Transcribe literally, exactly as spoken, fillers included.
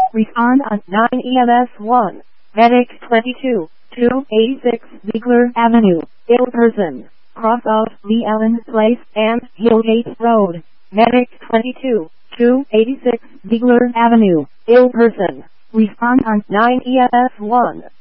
Respond on nine E M S one. Medic twenty-two, two eighty-six Ziegler Avenue, ill person. Cross of Lee Allen Place and Hillgate Road. Medic twenty-two, two eighty-six Ziegler Avenue, ill person. Respond on nine E M S one.